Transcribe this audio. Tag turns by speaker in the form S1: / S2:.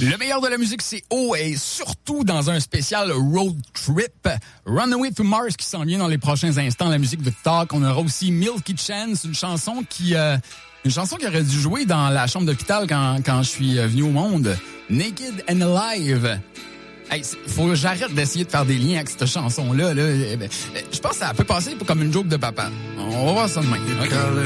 S1: Le meilleur de la musique, c'est haut et surtout dans un spécial road trip. Runaway to Mars qui s'en vient dans les prochains instants. La musique de Talk. On aura aussi Milky Chance, une chanson qui aurait dû jouer dans la chambre d'hôpital quand je suis venu au monde. Naked and Alive. Hey, faut que j'arrête d'essayer de faire des liens avec cette chanson-là. Je pense que ça peut passer comme une joke de papa. On va voir ça demain. Okay.